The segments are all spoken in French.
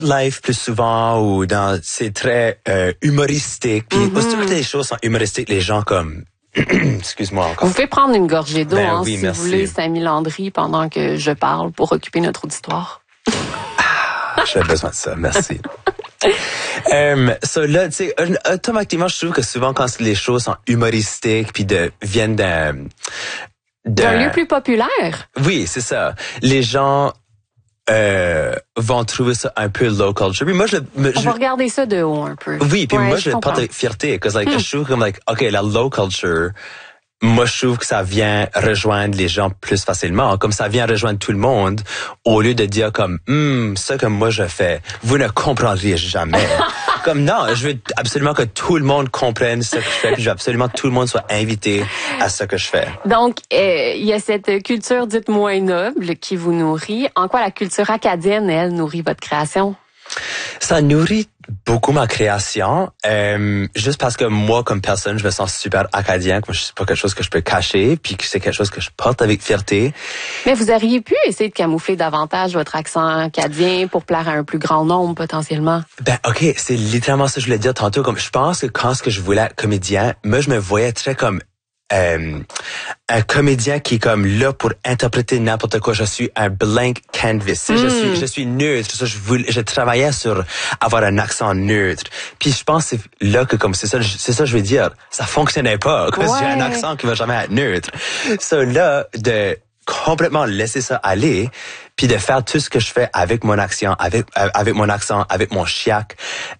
life plus souvent ou dans c'est très humoristique. Puis aussitôt que les choses sont humoristiques, les gens comme excuse-moi encore. Vous pouvez prendre une gorgée d'eau Oui, si merci. vous voulez, Samy Landry, pendant que je parle pour occuper notre auditoire. J'ai besoin de ça, merci. So là, tu sais, automatiquement, je trouve que souvent quand les choses sont humoristiques puis viennent d'un lieu plus populaire. Oui, c'est ça. Les gens vont trouver ça un peu low culture. Puis moi, On va regarder ça de haut un peu. Oui, puis moi, je comprends. porte de fierté. Parce que je trouve comme, OK, la low culture, moi, je trouve que ça vient rejoindre les gens plus facilement. Comme ça vient rejoindre tout le monde, au lieu de dire comme, ça que moi je fais, vous ne comprendriez jamais. Comme non, je veux absolument que tout le monde comprenne ce que je fais, puis je veux absolument que tout le monde soit invité à ce que je fais. Donc, il y a cette culture dite moins noble qui vous nourrit. En quoi la culture acadienne, elle, nourrit votre création? Ça nourrit beaucoup ma création, juste parce que moi, comme personne, je me sens super acadien, que c'est pas quelque chose que je peux cacher, puis que c'est quelque chose que je porte avec fierté. Mais vous auriez pu essayer de camoufler davantage votre accent acadien pour plaire à un plus grand nombre, potentiellement. Ben, OK, c'est littéralement ça que je voulais dire tantôt. Comme, je pense que quand ce que je voulais être comédien, moi, je me voyais très comme un comédien qui est comme là pour interpréter n'importe quoi. Je suis un blank canvas. Je suis neutre. Je travaillais sur avoir un accent neutre. Puis je pense que c'est là que comme c'est ça je veux dire. Ça fonctionnait pas. Parce que j'ai un accent qui va jamais être neutre. So là, de complètement laisser ça aller, puis de faire tout ce que je fais avec mon accent, avec mon chiac.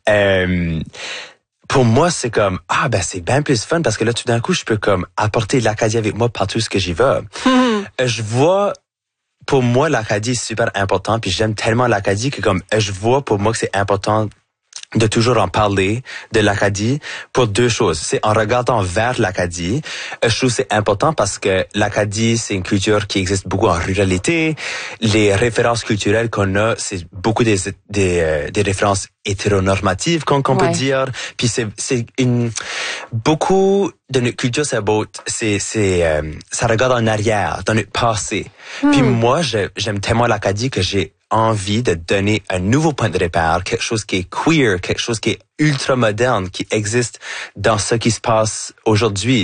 Pour moi, c'est comme, c'est bien plus fun parce que là, tout d'un coup, je peux comme apporter l'Acadie avec moi partout ce que j'y vais. Je vois, pour moi, l'Acadie est super important puis j'aime tellement l'Acadie que comme, je vois pour moi que c'est important de toujours en parler de l'Acadie pour deux choses. C'est en regardant vers l'Acadie, je trouve que c'est important parce que l'Acadie, c'est une culture qui existe beaucoup en ruralité. Les références culturelles qu'on a, c'est beaucoup des références hétéronormatives, qu'on peut dire. Puis beaucoup de notre culture, ça regarde en arrière, dans notre passé. Puis moi, j'aime tellement l'Acadie que j'ai envie de donner un nouveau point de repère, quelque chose qui est queer, quelque chose qui est ultra moderne, qui existe dans ce qui se passe aujourd'hui.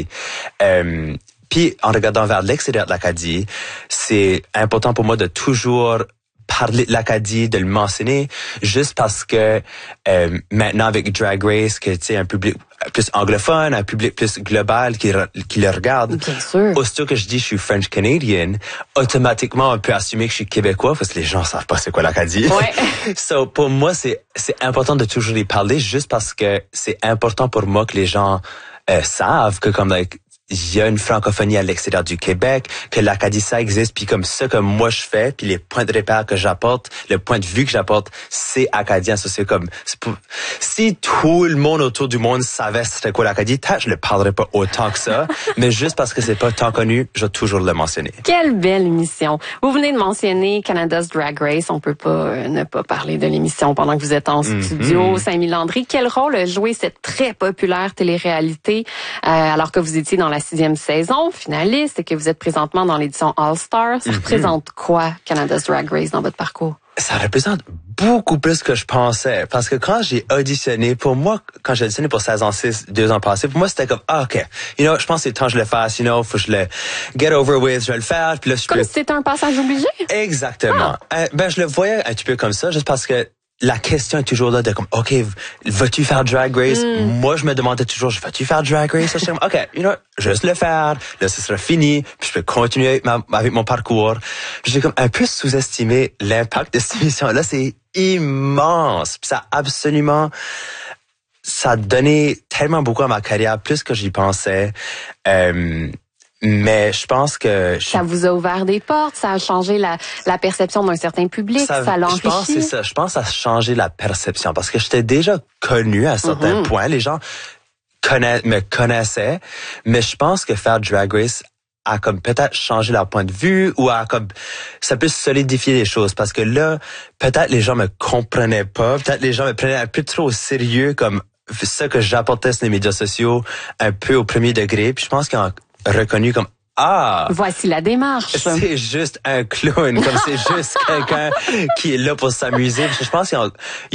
Puis, en regardant vers l'extérieur de l'Acadie, c'est important pour moi de toujours parler de l'Acadie, de le mentionner, juste parce que maintenant avec Drag Race, que tu sais un public plus anglophone, un public plus global qui le regarde. Bien sûr. Aussitôt que je dis je suis French Canadian, automatiquement on peut assumer que je suis québécois parce que les gens savent pas c'est quoi l'Acadie. Ouais. So pour moi c'est important de toujours y parler juste parce que c'est important pour moi que les gens savent que comme il y a une francophonie à l'extérieur du Québec, que l'Acadie, ça existe, puis comme ça que moi je fais, puis les points de repère que j'apporte, le point de vue que j'apporte, c'est acadien. Ça, c'est comme, si tout le monde autour du monde savait c'était quoi l'Acadie, peut-être je le parlerais pas autant que ça, mais juste parce que c'est pas tant connu, je vais toujours le mentionner. Quelle belle émission. Vous venez de mentionner Canada's Drag Race. On peut pas ne pas parler de l'émission pendant que vous êtes en studio. Samy Landry, quel rôle a joué cette très populaire télé-réalité alors que vous étiez dans la 6e saison, finaliste, et que vous êêtes présentement dans l'édition All-Star? Ça représente quoi, Canada's Drag Race, dans votre parcours? Ça représente beaucoup plus que je pensais. Parce que quand j'ai auditionné, pour moi, quand j'ai auditionné pour 16 ans 6, 2 ans passés, pour moi, c'était comme, OK, je pense que c'est le temps que je le fasse, faut que je le get over with, je vais le faire, puis là, Comme si c'était un passage obligé? Exactement. Je le voyais un petit peu comme ça, juste parce que la question est toujours là de comme, OK, vas-tu faire Drag Race? Moi, je me demandais toujours, vas-tu faire Drag Race? Je suis comme, OK, juste le faire. Là, ce sera fini. Puis je peux continuer avec mon parcours. Puis j'ai comme un peu sous-estimé l'impact de cette émission-là. C'est immense. Puis ça a donné tellement beaucoup à ma carrière, plus que j'y pensais. Mais je pense que... Ça vous a ouvert des portes, ça a changé la perception d'un certain public, ça l'a enrichi. Je pense que c'est ça. Je pense que ça a changé la perception parce que j'étais déjà connu à certains points. Les gens me connaissaient, mais je pense que faire Drag Race a comme peut-être changé leur point de vue ou ça peut solidifier les choses parce que là, peut-être les gens me comprenaient pas, peut-être les gens me prenaient un peu trop au sérieux comme ce que j'apportais sur les médias sociaux un peu au premier degré. Puis je pense qu'ils ont reconnu comme voici la démarche. C'est juste un clown, comme c'est juste quelqu'un qui est là pour s'amuser. Je pense qu'ils ont